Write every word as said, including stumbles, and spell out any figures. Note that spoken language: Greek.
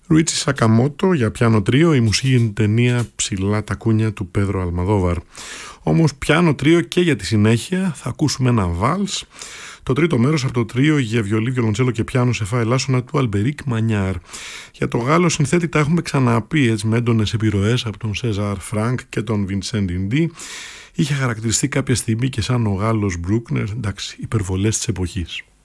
Ρουίτσι Σακαμότο για πιάνο τρίο, η μουσική για την ταινία «Ψηλά τα κούνια» του Πέδρο Αλμαδόβαρ. Όμως πιάνο τρίο και για τη συνέχεια θα ακούσουμε ένα βάλς, το τρίτο μέρος από το τρίο για βιολί, βιολοντσέλο και πιάνο σε φά ελάσσονα του Αλμπερίκ Μανιάρ. Για το Γάλλο συνθέτη τα έχουμε ξαναπεί, έτσι, με έντονες επιρροές από τον Σέζαρ Φρανκ και τον Βινσέντ Ινντί. Είχε χαρακτηριστεί κάποια στιγμή και σαν ο Γάλλος Μπρούκνερ, εντάξει, υπερβολές της εποχής.